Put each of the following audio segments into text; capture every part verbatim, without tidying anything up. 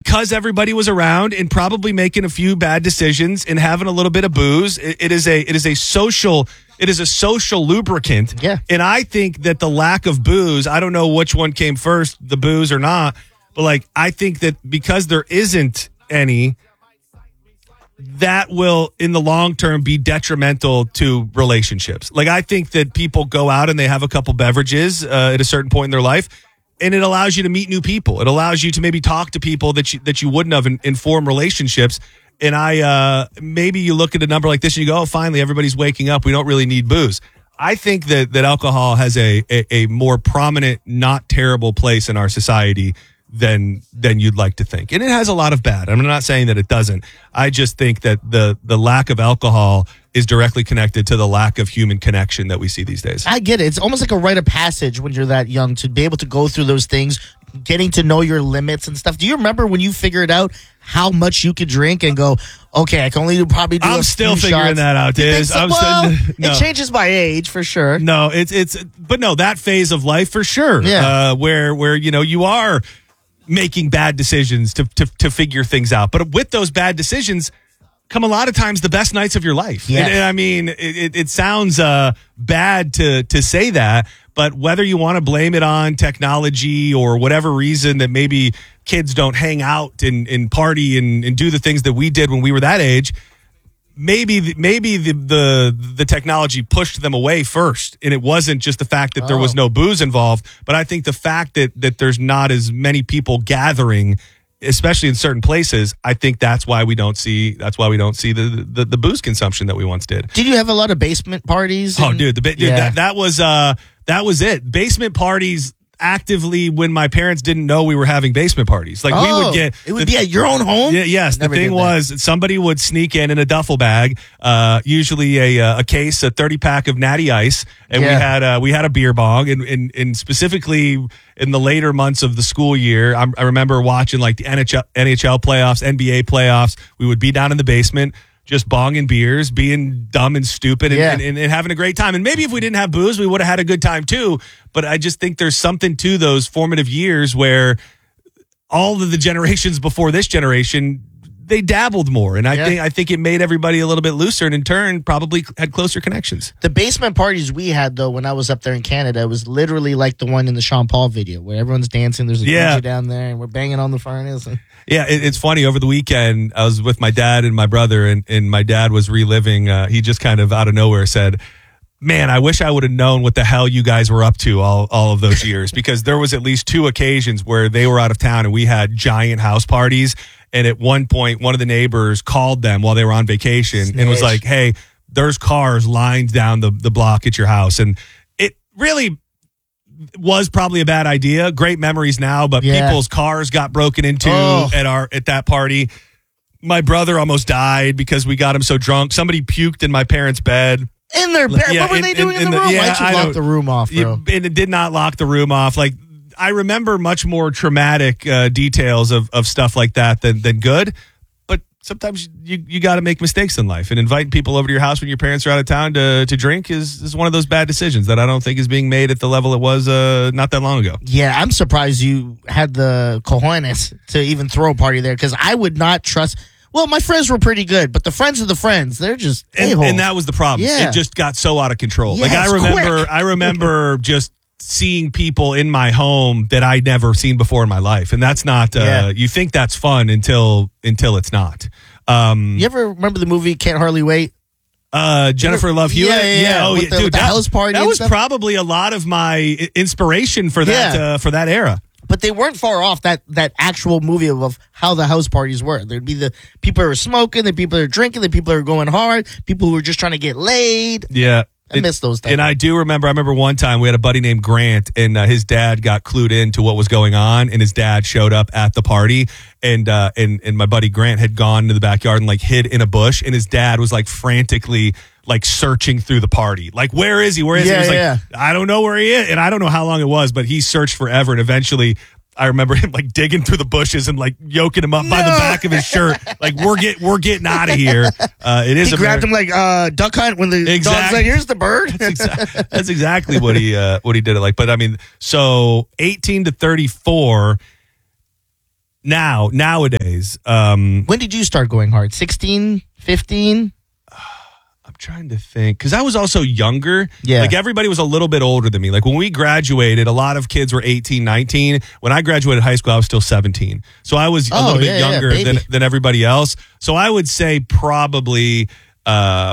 because everybody was around and probably making a few bad decisions and having a little bit of booze. It, it is a it is a social it is a social lubricant. Yeah. And I think that the lack of booze, I don't know which one came first, the booze or not, but like I think that because there isn't any, that will in the long term be detrimental to relationships. Like I think that people go out and they have a couple beverages uh, at a certain point in their life, and it allows you to meet new people. It allows you to maybe talk to people that you that you wouldn't have and, and form relationships. And I uh, maybe you look at a number like this and you go, oh, finally everybody's waking up. We don't really need booze. I think that that alcohol has a a, a more prominent, not terrible place in our society than than you'd like to think. And it has a lot of bad. I'm not saying that it doesn't. I just think that the the lack of alcohol is directly connected to the lack of human connection that we see these days. I get it. It's almost like a rite of passage when you're that young to be able to go through those things, getting to know your limits and stuff. Do you remember when you figured out how much you could drink and go, okay, I can only do probably do I'm a still few figuring shots. that out, Diz. So? I'm Well, still, no. It changes by age for sure. No, it's it's but no, that phase of life for sure. Yeah. Uh, where where you know you are making bad decisions to, to to figure things out. But with those bad decisions come a lot of times the best nights of your life. Yes. And, and I mean, it, it, it sounds uh, bad to to say that, but whether you want to blame it on technology or whatever reason that maybe kids don't hang out and, and party and, and do the things that we did when we were that age, maybe maybe the, the the technology pushed them away first, and it wasn't just the fact that there was no booze involved, but I think the fact that that there's not as many people gathering, especially in certain places, I think that's why we don't see that's why we don't see the the, the booze consumption that we once did. Did you have a lot of basement parties? Oh, and- dude, the dude, Yeah. that that was uh that was it. Basement parties. Actively when my parents didn't know we were having basement parties. Like we Oh, would get it would the, be at your own home? Yeah, yes. Never the thing did that. was somebody would sneak in in a duffel bag, uh, usually a uh, a case, a thirty pack of Natty Ice, and we Yeah. had uh, we had a beer bong, and, and and specifically in the later months of the school year, I, I remember watching like the N H L, N H L playoffs, N B A playoffs. We would be down in the basement, just bonging beers, being dumb and stupid, and, Yeah. and, and, and having a great time. And maybe if we didn't have booze, we would have had a good time too. But I just think there's something to those formative years where all of the generations before this generation, they dabbled more. And I Yeah. think I think it made everybody a little bit looser, and in turn probably had closer connections. The basement parties we had, though, when I was up there in Canada, was literally like the one in the Sean Paul video where everyone's dancing. There's a Yeah. D J down there, and we're banging on the furnace. And Yeah, it, it's funny. Over the weekend, I was with my dad and my brother, and, and my dad was reliving. Uh, he just kind of out of nowhere said, man, I wish I would have known what the hell you guys were up to all, all of those years, because there was at least two occasions where they were out of town and we had giant house parties. And at one point, one of the neighbors called them while they were on vacation Snitch. and was like, hey, there's cars lined down the, the block at your house. And it really was probably a bad idea. Great memories now, but Yeah. people's cars got broken into Oh. at our at that party. My brother almost died because we got him so drunk. Somebody puked in my parents' bed. in their bed. Yeah, what were in- they in- doing in, in the the- room? yeah, Why'd you I lock don't- the room off, bro? It, and it did not lock the room off. Like I remember much more traumatic uh, details of, of stuff like that than than good. But sometimes you you got to make mistakes in life, and inviting people over to your house when your parents are out of town to to drink is is one of those bad decisions that I don't think is being made at the level it was uh, not that long ago. Yeah, I'm surprised you had the cojones to even throw a party there, because I would not trust. Well, my friends were pretty good, but the friends of the friends, they're just And, a-holes. and that was the problem. Yeah. It just got so out of control. like Yes, I remember, quick. I remember just seeing people in my home that I'd never seen before in my life, and that's not. Uh, Yeah. You think that's fun until until it's not. Um, You ever remember the movie Can't Hardly Wait? uh, Jennifer Love Hewitt. Yeah, yeah, yeah. Oh, With yeah, the- dude, with the that, house party that and was stuff. probably a lot of my i- inspiration for that Yeah. uh, for that era. But they weren't far off that that actual movie of, of how the house parties were. There'd be the people who were smoking, the people who are drinking, the people who are going hard, people who were just trying to get laid. Yeah. I miss those things. And I do remember, I remember one time we had a buddy named Grant, and uh, his dad got clued into what was going on, and his dad showed up at the party, and uh, and and my buddy Grant had gone to the backyard and like hid in a bush, and his dad was like frantically like searching through the party, like where is he? Where is he? Yeah, He was like, yeah. I don't know where he is, and I don't know how long it was, but he searched forever, and eventually. I remember him like digging through the bushes and like yoking him up by the No. back of his shirt, like we're get we're getting out of here. Uh, it is he a grabbed him like uh, duck hunt when the dog's Exactly. like, here's the bird. That's, exa- that's exactly what he uh, what he did it like. But I mean, so eighteen to thirty-four, now, nowadays. Um, when did you start going hard? sixteen, fifteen? I'm trying to think because I was also younger. Yeah. Like everybody was a little bit older than me. Like when we graduated, a lot of kids were eighteen, nineteen. When I graduated high school, I was still seventeen. So I was a Oh, little bit yeah, yeah, younger baby. than, than everybody else. So I would say probably uh,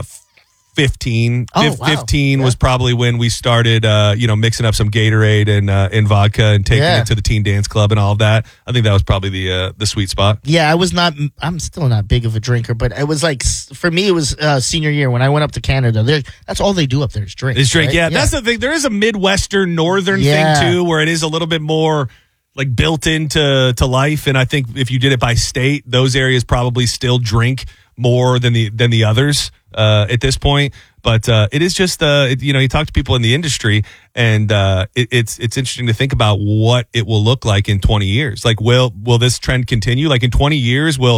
fifteen. Oh, Fif- wow. fifteen Yeah. was probably when we started, uh, you know, mixing up some Gatorade and uh, and vodka and taking Yeah. it to the teen dance club and all of that. I think that was probably the uh, the sweet spot. Yeah, I was not. I'm still not big of a drinker, but it was like for me, it was uh, senior year when I went up to Canada. There, that's all they do up there is drink. Is drink, right? yeah, That's the thing. There is a Midwestern, Northern Yeah. thing too, where it is a little bit more like built into to life. And I think if you did it by state, those areas probably still drink more than the than the others uh, at this point. But uh, it is just, uh, it, you know, you talk to people in the industry, and uh, it, it's it's interesting to think about what it will look like in twenty years. Like, will will this trend continue? Like in twenty years, will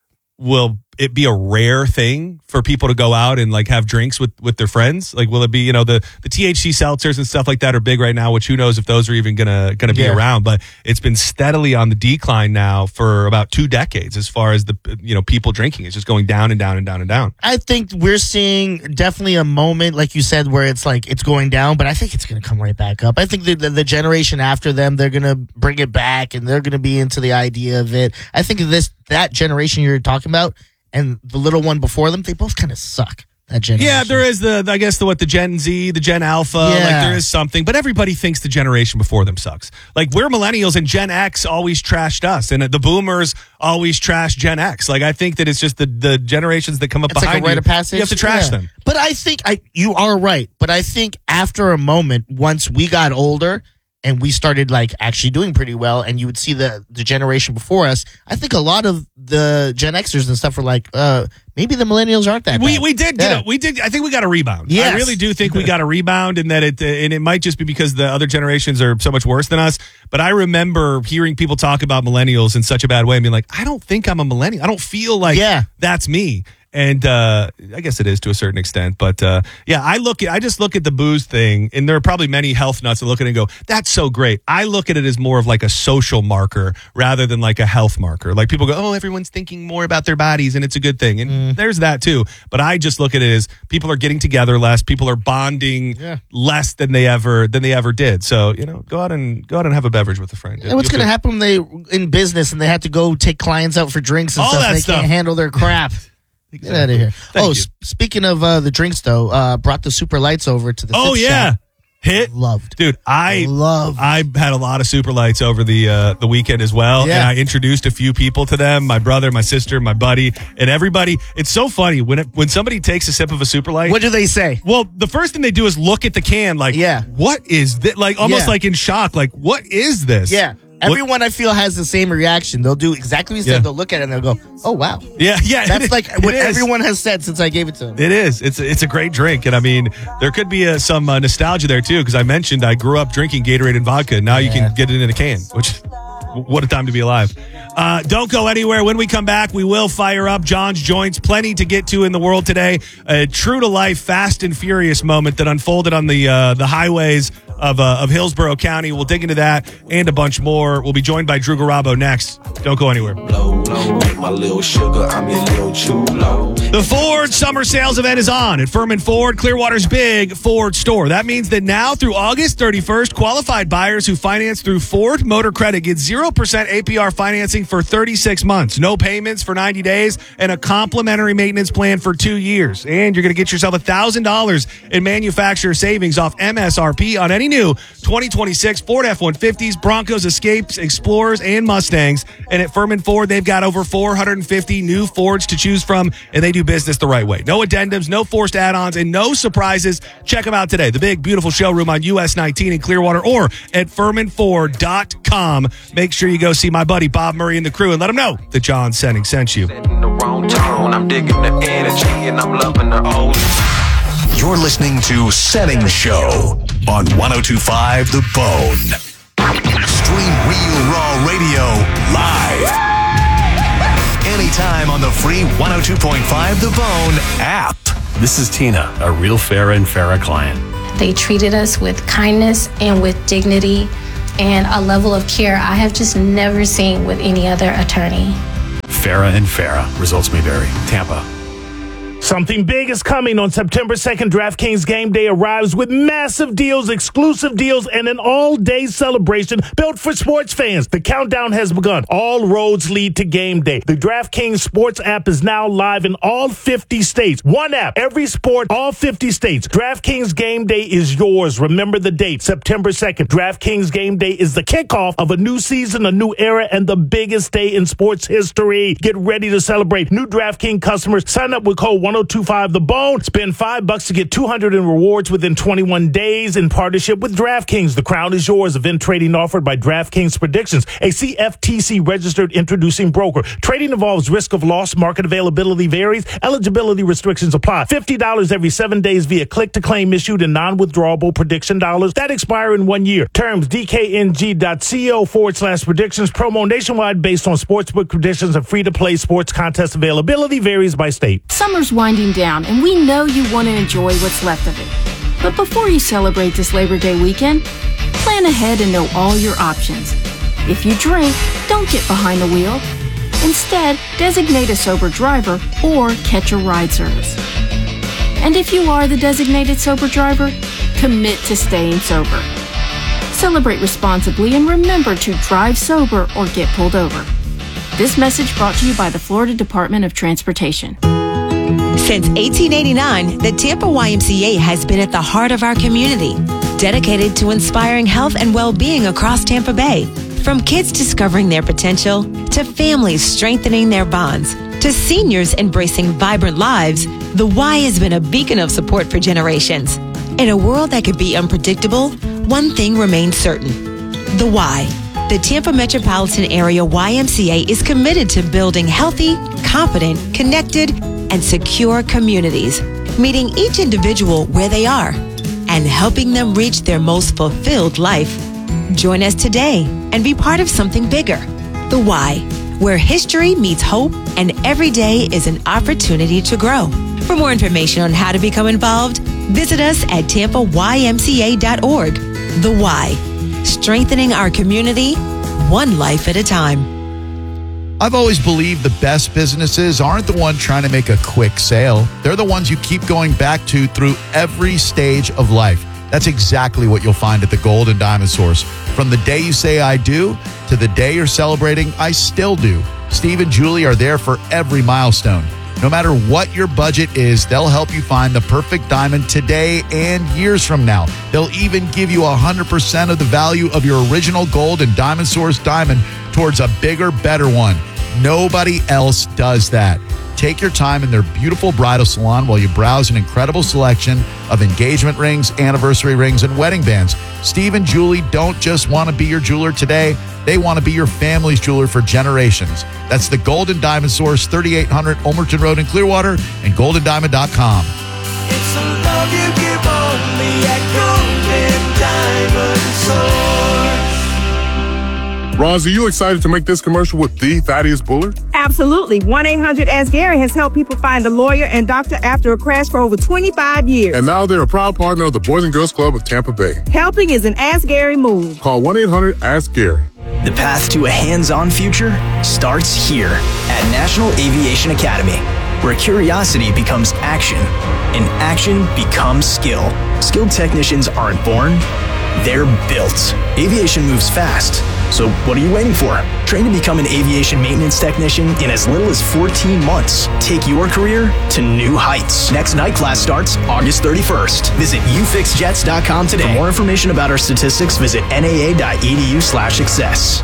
will it be a rare thing for people to go out and like have drinks with, with their friends? Like, will it be, you know, the, the T H C seltzers and stuff like that are big right now, which who knows if those are even gonna gonna be Yeah. around. But it's been steadily on the decline now for about two decades as far as the, you know, people drinking. It's just going down and down and down and down. I think we're seeing definitely a moment, like you said, where it's like it's going down, but I think it's going to come right back up. I think the, the, the generation after them, they're going to bring it back, and they're going to be into the idea of it. I think this that generation you're talking about and the little one before them, they both kind of suck. That generation. Yeah, there is the, I guess, the what, the Gen Z, the Gen Alpha, Yeah. like there is something, but everybody thinks the generation before them sucks. Like we're millennials and Gen X always trashed us, and the boomers always trash Gen X. Like I think that it's just the, the generations that come up It's like behind a rite you, of passage. you have to trash Yeah. them. But I think I you are right. But I think after a moment, once we got older and we started like actually doing pretty well, and you would see the the generation before us, I think a lot of the Gen Xers and stuff were like, uh, maybe the millennials aren't that We bad. we did, Yeah. you know, we did. I think we got a rebound. Yes. I really do think we got a rebound, and that it, and it might just be because the other generations are so much worse than us. But I remember hearing people talk about millennials in such a bad way, and being like, I don't think I'm a millennial. I don't feel like Yeah. that's me. And uh, I guess it is to a certain extent, but uh, yeah, I look at I just look at the booze thing, and there are probably many health nuts that look at it and go, "That's so great." I look at it as more of like a social marker rather than like a health marker. Like people go, "Oh, everyone's thinking more about their bodies, and it's a good thing," and Mm. there's that too. But I just look at it as people are getting together less, people are bonding Yeah. less than they ever than they ever did. So you know, go out and go out and have a beverage with a friend. And what's You'll going to feel- happen when they in business and they have to go take clients out for drinks and All stuff? that And they stuff. can't handle their crap. Get out of here. Thank oh, you. s- speaking of uh, the drinks, though, uh, brought the super lights over to the. Oh Fifth yeah, Shop. hit Loved. dude. I Loved. I had a lot of super lights over the uh, the weekend as well, Yeah. and I introduced a few people to them. My brother, my sister, my buddy, and everybody. It's so funny when it, when somebody takes a sip of a super light. What do they say? Well, the first thing they do is look at the can, like, Yeah. what is this? Like almost Yeah. like in shock, like, what is this? Yeah. What- Everyone I feel has the same reaction. They'll do exactly what you Yeah. said. They'll look at it and they'll go, "Oh wow." yeah, yeah. That's it- like it what is. everyone has said since I gave it to them. It is. It's it's a great drink, and I mean, there could be uh, some uh, nostalgia there too, because I mentioned I grew up drinking Gatorade and vodka. And now you Yeah. can get it in a can, which what a time to be alive. Uh, don't go anywhere. When we come back, we will fire up John's Joints. Plenty to get to in the world today. A true to life, Fast and Furious moment that unfolded on the uh, the highways of uh, of Hillsborough County. We'll dig into that and a bunch more. We'll be joined by Drew Garabo next. Don't go anywhere. Low, low, my little sugar, I'm your little chulo. The Ford Summer Sales event is on at Furman Ford, Clearwater's big Ford store. That means that now through August thirty-first, qualified buyers who finance through Ford Motor Credit get zero percent A P R financing for thirty-six months, no payments for ninety days, and a complimentary maintenance plan for two years. And you're going to get yourself one thousand dollars in manufacturer savings off M S R P on any new twenty twenty-six Ford F one fifties, Broncos, Escapes, Explorers, and Mustangs. And at Furman Ford, they've got over four hundred fifty new Fords to choose from, and they do business the right way. No addendums, no forced add-ons, and no surprises. Check them out today. The big, beautiful showroom on U S nineteen in Clearwater or at furman ford dot com. Make sure you go see my buddy Bob Murray and the crew and let them know that John Senning sent you. Setting the wrong tone, I'm digging the energy and I'm loving the old. You're listening to Setting Show on one oh two point five The Bone. Stream Real Raw Radio live. Anytime on the free one oh two point five The Bone app. This is Tina, a real Farrah and Farrah client. They treated us with kindness and with dignity, and a level of care I have just never seen with any other attorney. Farah and Farah. Results may vary. Tampa. Something big is coming on September second. DraftKings Game Day arrives with massive deals, exclusive deals, and an all-day celebration built for sports fans. The countdown has begun. All roads lead to Game Day. The DraftKings Sports app is now live in all fifty states. One app, every sport, all fifty states. DraftKings Game Day is yours. Remember the date, September second. DraftKings Game Day is the kickoff of a new season, a new era, and the biggest day in sports history. Get ready to celebrate. New DraftKings customers, sign up with code one oh two five the bone. Spend five bucks to get two hundred in rewards within twenty-one days in partnership with DraftKings. The crown is yours. Event trading offered by DraftKings Predictions, a C F T C registered introducing broker. Trading involves risk of loss. Market availability varies. Eligibility restrictions apply. fifty dollars every seven days via click-to-claim issued in non-withdrawable prediction dollars that expire in one year. Terms dkng.co forward slash predictions. Promo nationwide based on sportsbook predictions and free-to-play sports contest availability varies by state. Summer's winding down, and we know you want to enjoy what's left of it. But before you celebrate this Labor Day weekend, plan ahead and know all your options. If you drink, don't get behind the wheel. Instead, designate a sober driver or catch a ride service. And if you are the designated sober driver, commit to staying sober. Celebrate responsibly and remember to drive sober or get pulled over. This message brought to you by the Florida Department of Transportation. Since eighteen eighty-nine, the Tampa Y M C A has been at the heart of our community, dedicated to inspiring health and well-being across Tampa Bay. From kids discovering their potential, to families strengthening their bonds, to seniors embracing vibrant lives, the Y has been a beacon of support for generations. In a world that could be unpredictable, one thing remains certain: the Y. The Tampa Metropolitan Area Y M C A is committed to building healthy, confident, connected, and secure communities, meeting each individual where they are and helping them reach their most fulfilled life. Join us today and be part of something bigger. The Y, where history meets hope and every day is an opportunity to grow. For more information on how to become involved, visit us at tampa y m c a dot org. The Y, strengthening our community, one life at a time. I've always believed the best businesses aren't the ones trying to make a quick sale. They're the ones you keep going back to through every stage of life. That's exactly what you'll find at the Gold and Diamond Source. From the day you say I do to the day you're celebrating I still do. Steve and Julie are there for every milestone. No matter what your budget is, they'll help you find the perfect diamond today and years from now. They'll even give you one hundred percent of the value of your original Gold and Diamond Source diamond towards a bigger, better one. Nobody else does that. Take your time in their beautiful bridal salon while you browse an incredible selection of engagement rings, anniversary rings, and wedding bands. Steve and Julie don't just want to be your jeweler today. They want to be your family's jeweler for generations. That's the Gold and Diamond Source, thirty-eight hundred Omerton Road in Clearwater, and gold and diamond dot com. It's a love you give only at Gold and Diamond Source. Roz, are you excited to make this commercial with the Thaddeus Bullard? Absolutely. one eight hundred ask Gary has helped people find a lawyer and doctor after a crash for over twenty-five years. And now they're a proud partner of the Boys and Girls Club of Tampa Bay. Helping is an Ask Gary move. Call one eight hundred ask Gary. The path to a hands-on future starts here at National Aviation Academy, where curiosity becomes action and action becomes skill. Skilled technicians aren't born, they're built. Aviation moves fast. So what are you waiting for? Train to become an aviation maintenance technician in as little as fourteen months. Take your career to new heights. Next night class starts August thirty-first. Visit u fix jets dot com today. For more information about our statistics, visit n a a dot e d u slash success.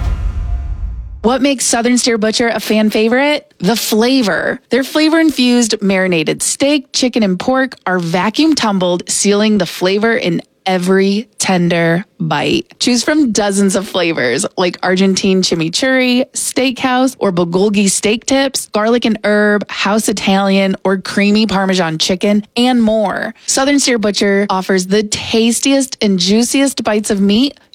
What makes Southern Steer Butcher a fan favorite? The flavor. Their flavor-infused marinated steak, chicken, and pork are vacuum tumbled, sealing the flavor in every tender bite. Choose from dozens of flavors like Argentine chimichurri, steakhouse, or bulgogi steak tips, garlic and herb, house Italian, or creamy Parmesan chicken, and more. Southern Steer Butcher offers the tastiest and juiciest bites of meat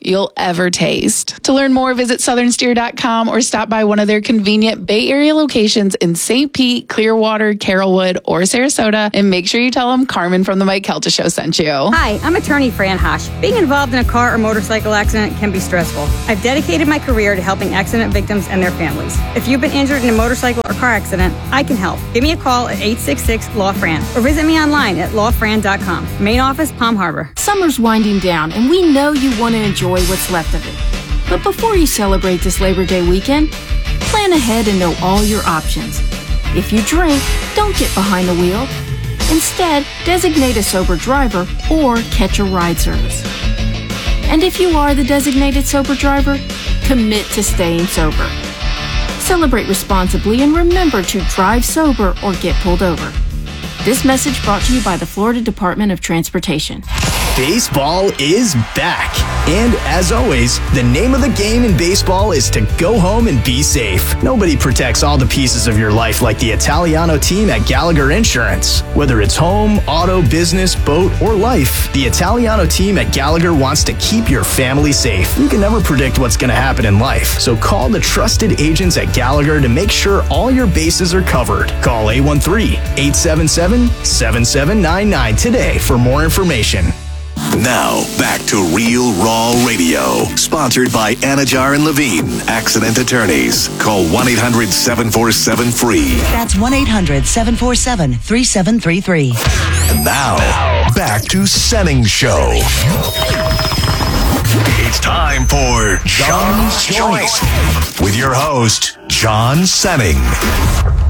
you'll ever taste. To learn more, visit southern steer dot com or stop by one of their convenient Bay Area locations in Saint Pete, Clearwater, Carrollwood, or Sarasota, and make sure you tell them Carmen from the Mike Kelta Show sent you. Hi, I'm attorney Fran Hosh. Being involved in a car or motorcycle accident can be stressful. I've dedicated my career to helping accident victims and their families. If you've been injured in a motorcycle or car accident, I can help. Give me a call at eight six six, L A W, F R A N or visit me online at law fran dot com. Main office, Palm Harbor. Summer's winding down, and we know you want to enjoy what's left of it. But before you celebrate this Labor Day weekend, plan ahead and know all your options. If you drink, don't get behind the wheel. Instead, designate a sober driver or catch a ride service. And if you are the designated sober driver, commit to staying sober. Celebrate responsibly and remember to drive sober or get pulled over. This message brought to you by the Florida Department of Transportation. Baseball is back. And as always, the name of the game in baseball is to go home and be safe. Nobody protects all the pieces of your life like the Italiano team at Gallagher Insurance. Whether it's home, auto, business, boat, or life, the Italiano team at Gallagher wants to keep your family safe. You can never predict what's going to happen in life, so call the trusted agents at Gallagher to make sure all your bases are covered. Call eight one three, eight seven seven, seven seven nine nine today for more information. Now, back to Real Raw Radio, sponsored by Anajar and Levine, accident attorneys. Call one eight hundred seven four seven free. That's one eight hundred seven four seven three seven three three. And now, back to Senning Show. It's time for John's Choice with your host, John Senning.